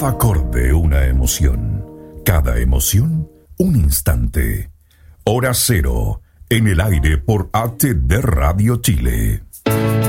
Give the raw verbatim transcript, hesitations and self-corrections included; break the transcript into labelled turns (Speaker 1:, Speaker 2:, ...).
Speaker 1: Cada acorde una emoción, cada emoción un instante. Hora cero, en el aire por H D Radio Chile.